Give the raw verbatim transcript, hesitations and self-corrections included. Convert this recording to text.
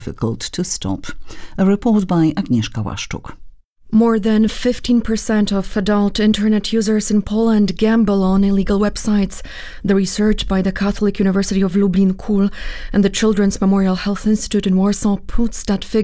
difficult to stop. A report by Agnieszka Łaszczuk. More than fifteen percent of adult internet users in Poland gamble on illegal websites. The research by the Catholic University of Lublin K U L and the Children's Memorial Health Institute in Warsaw puts that figure